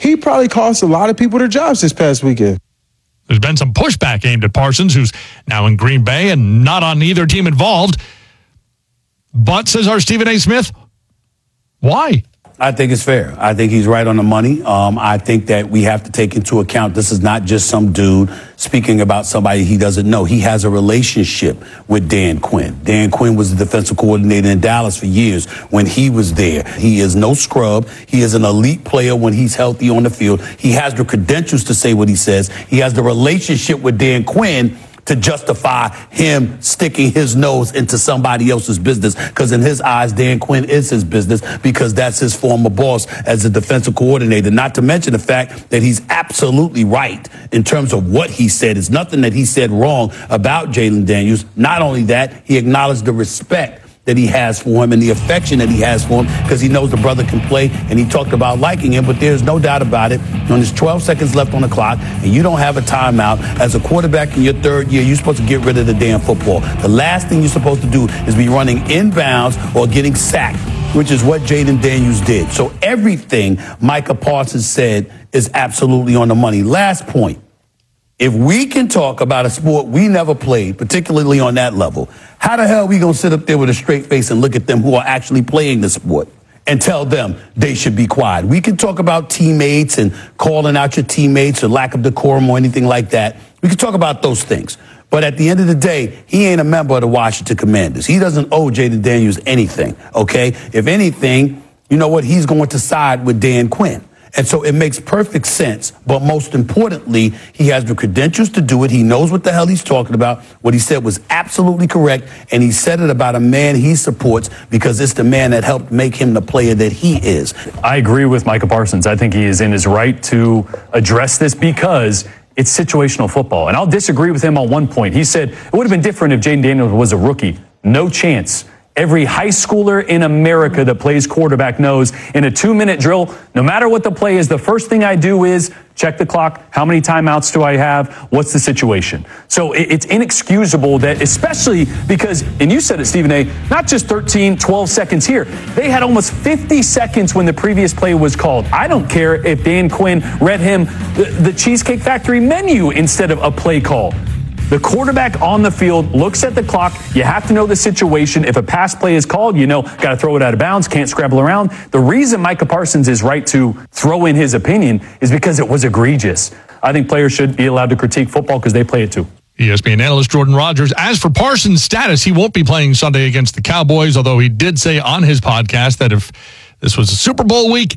he probably cost a lot of people their jobs this past weekend. There's been some pushback aimed at Parsons, who's now in Green Bay and not on either team involved. But, says our Stephen A. Smith, why? I think it's fair. I think he's right on the money. I think that we have to take into account this is not just some dude speaking about somebody he doesn't know. He has a relationship with Dan Quinn. Dan Quinn was the defensive coordinator in Dallas for years when he was there. He is no scrub. He is an elite player when he's healthy on the field. He has the credentials to say what he says. He has the relationship with Dan Quinn to justify him sticking his nose into somebody else's business, because in his eyes, Dan Quinn is his business because that's his former boss as a defensive coordinator. Not to mention the fact that he's absolutely right in terms of what he said. It's nothing that he said wrong about Jayden Daniels. Not only that, he acknowledged the respect that he has for him and the affection that he has for him because he knows the brother can play, and he talked about liking him. But there's no doubt about it. When there's 12 seconds left on the clock and you don't have a timeout, as a quarterback in your third year, you're supposed to get rid of the damn football. The last thing you're supposed to do is be running inbounds or getting sacked, which is what Jayden Daniels did. So everything Micah Parsons said is absolutely on the money. Last point. If we can talk about a sport we never played, particularly on that level, how the hell are we going to sit up there with a straight face and look at them who are actually playing the sport and tell them they should be quiet? We can talk about teammates and calling out your teammates or lack of decorum or anything like that. We can talk about those things. But at the end of the day, he ain't a member of the Washington Commanders. He doesn't owe Jayden Daniels anything, okay? If anything, you know what? He's going to side with Dan Quinn. And so it makes perfect sense. But most importantly, he has the credentials to do it. He knows what the hell he's talking about. What he said was absolutely correct. And he said it about a man he supports because it's the man that helped make him the player that he is. I agree with Micah Parsons. I think he is in his right to address this because it's situational football. And I'll disagree with him on one point. He said it would have been different if Jayden Daniels was a rookie. No chance. Every high schooler in America that plays quarterback knows in a 2-minute drill, no matter what the play is, the first thing I do is check the clock. How many timeouts do I have? What's the situation? So it's inexcusable that, especially because, and you said it, Stephen A., not just 13, 12 seconds here. They had almost 50 seconds when the previous play was called. I don't care if Dan Quinn read him the Cheesecake Factory menu instead of a play call. The quarterback on the field looks at the clock. You have to know the situation. If a pass play is called, you know, got to throw it out of bounds, can't scramble around. The reason Micah Parsons is right to throw in his opinion is because it was egregious. I think players should be allowed to critique football because they play it too. ESPN analyst Jordan Rogers. As for Parsons' status, he won't be playing Sunday against the Cowboys, although he did say on his podcast that if this was a Super Bowl week,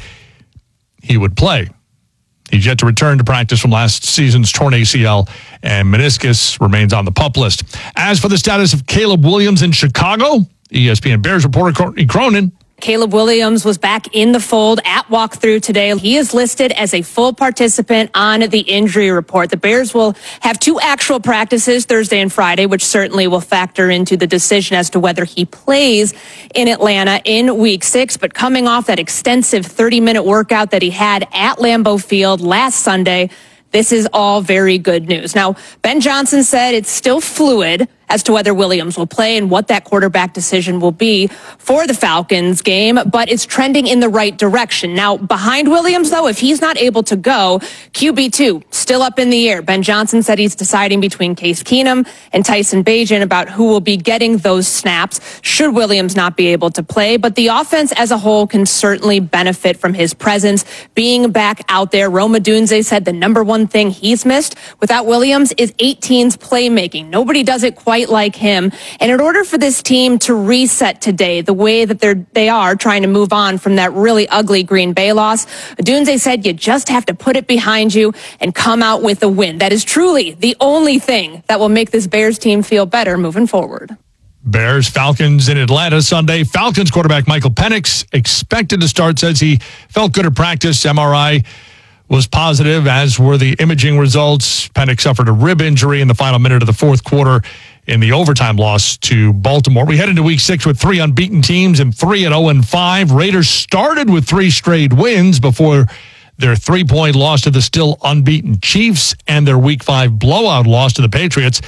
he would play. He's yet to return to practice from last season's torn ACL, and meniscus remains on the PUP list. As for the status of Caleb Williams in Chicago, ESPN Bears reporter Courtney Cronin. Caleb Williams was back in the fold at walkthrough today. He is listed as a full participant on the injury report. The Bears will have 2 actual practices Thursday and Friday, which certainly will factor into the decision as to whether he plays in Atlanta in Week 6. But coming off that extensive 30-minute workout that he had at Lambeau Field last Sunday, this is all very good news. Now, Ben Johnson said it's still fluid as to whether Williams will play and what that quarterback decision will be for the Falcons game, but it's trending in the right direction. Now, behind Williams, though, if he's not able to go, QB2 still up in the air. Ben Johnson said he's deciding between Case Keenum and Tyson Bagent about who will be getting those snaps should Williams not be able to play. But the offense as a whole can certainly benefit from his presence being back out there. Rome Odunze said the number one thing he's missed without Williams is 18's playmaking. Nobody does it quite like him. And in order for this team to reset today, the way that they are trying to move on from that really ugly Green Bay loss, Odunze said you just have to put it behind you and come out with a win. That is truly the only thing that will make this Bears team feel better moving forward. Bears, Falcons in Atlanta Sunday. Falcons quarterback Michael Penix expected to start, says he felt good at practice. MRI was positive, as were the imaging results. Penix suffered a rib injury in the final minute of the fourth quarter in the overtime loss to Baltimore. We head into Week 6 with 3 unbeaten teams and 3 at 0-5. Raiders started with 3 straight wins before their 3-point loss to the still unbeaten Chiefs and their Week 5 blowout loss to the Patriots.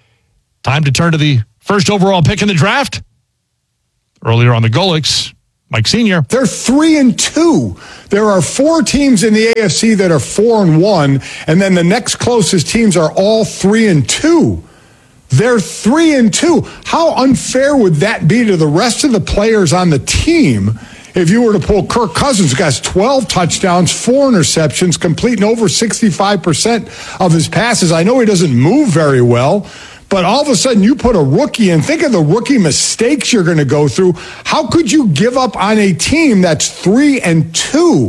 Time to turn to the first overall pick in the draft. Earlier on the Golics, Mike Sr. They're 3-2. There are 4 teams in the AFC that are 4-1, and then the next closest teams are all 3-2. They're 3-2. How unfair would that be to the rest of the players on the team if you were to pull Kirk Cousins, who has 12 touchdowns, 4 interceptions, completing over 65% of his passes? I know he doesn't move very well, but all of a sudden you put a rookie in. Think of the rookie mistakes you're going to go through. How could you give up on a team that's 3-2?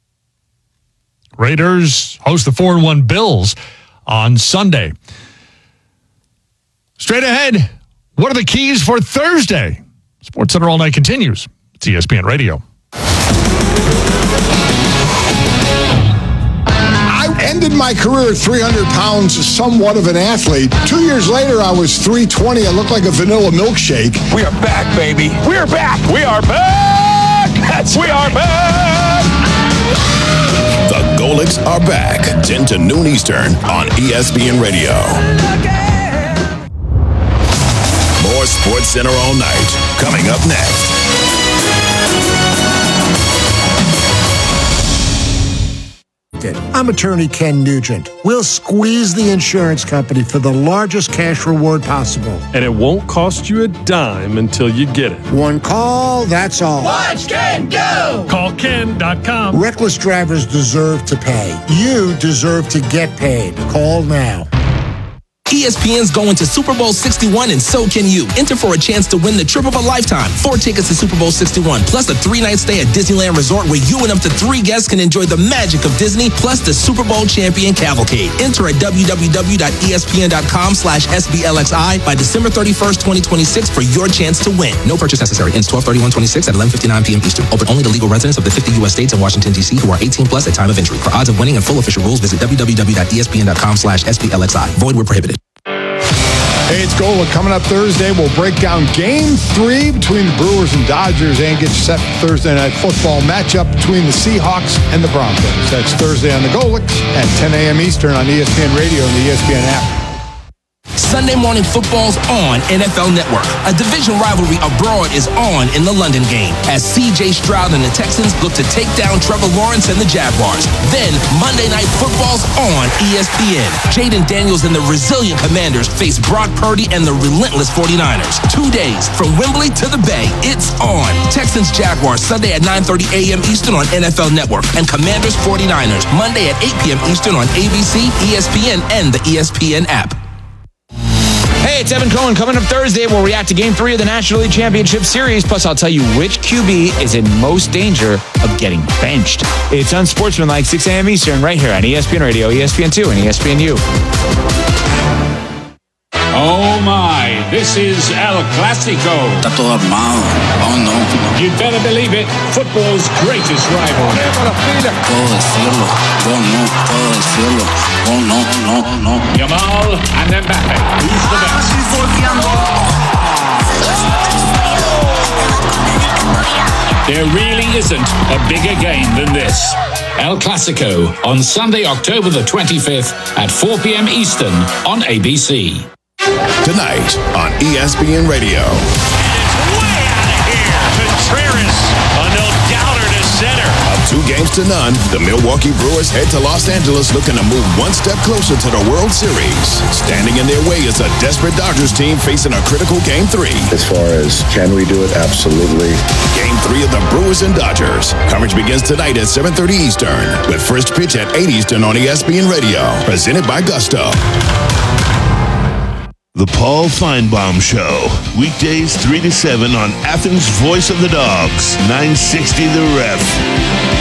Raiders host the 4-1 Bills on Sunday. Straight ahead, what are the keys for Thursday? SportsCenter All Night continues. It's ESPN Radio. I ended my career at 300 pounds, somewhat of an athlete. 2 years later, I was 320. I looked like a vanilla milkshake. We are back, baby. We are back. We are back. We are back. The Golics are back. 10 to noon Eastern on ESPN Radio. More SportsCenter All Night coming up next. I'm attorney Ken Nugent. We'll squeeze the insurance company for the largest cash reward possible. And it won't cost you a dime until you get it. One call, that's all. Watch Ken go. Call Ken.com. Reckless drivers deserve to pay. You deserve to get paid. Call now. ESPN's going to Super Bowl 61, and so can you. Enter for a chance to win the trip of a lifetime. 4 tickets to Super Bowl 61, plus a 3-night stay at Disneyland Resort where you and up to 3 guests can enjoy the magic of Disney, plus the Super Bowl champion cavalcade. Enter at www.espn.com/SBLXI by December 31st, 2026 for your chance to win. No purchase necessary. Ends 12/31/26 at 11:59 p.m. Eastern. Open only to legal residents of the 50 U.S. states and Washington, D.C. who are 18 plus at time of entry. For odds of winning and full official rules, visit www.espn.com/SBLXI. Void where prohibited. Hey, it's Gola. Coming up Thursday, we'll break down Game 3 between the Brewers and Dodgers and get you set for Thursday Night Football matchup between the Seahawks and the Broncos. That's Thursday on the Golics at 10 a.m. Eastern on ESPN Radio and the ESPN app. Sunday Morning Football's on NFL Network. A division rivalry abroad is on in the London game as C.J. Stroud and the Texans look to take down Trevor Lawrence and the Jaguars. Then Monday Night Football's on ESPN. Jaden Daniels and the resilient Commanders face Brock Purdy and the relentless 49ers. 2 days from Wembley to the Bay. It's on. Texans Jaguars Sunday at 9:30 a.m. Eastern on NFL Network, and Commanders 49ers Monday at 8 p.m. Eastern on ABC, ESPN, and the ESPN app. Hey, it's Evan Cohen. Coming up Thursday, we'll react to Game 3 of the National League Championship Series. Plus, I'll tell you which QB is in most danger of getting benched. It's Unsportsmanlike, 6 a.m. Eastern, right here on ESPN Radio, ESPN2, and ESPNU. Oh my, this is El Clasico. Está todo armado. Oh no. You'd better believe it, football's greatest rival. Puedo decirlo. Oh no, puedo decirlo. Oh no, no, no. Yamal and Mbappe. Who's the best? There really isn't a bigger game than this. El Clasico on Sunday, October the 25th at 4 p.m. Eastern on ABC. Tonight on ESPN Radio. And it's way out of here. Contreras, a no-doubter to center. Up 2 games to none, the Milwaukee Brewers head to Los Angeles looking to move one step closer to the World Series. Standing in their way is a desperate Dodgers team facing a critical Game 3. As far as can we do it? Absolutely. Game 3 of the Brewers and Dodgers. Coverage begins tonight at 7:30 Eastern with first pitch at 8 Eastern on ESPN Radio. Presented by Gusto. The Paul Feinbaum Show. Weekdays 3 to 7 on Athens' Voice of the Dogs. 960 The Ref.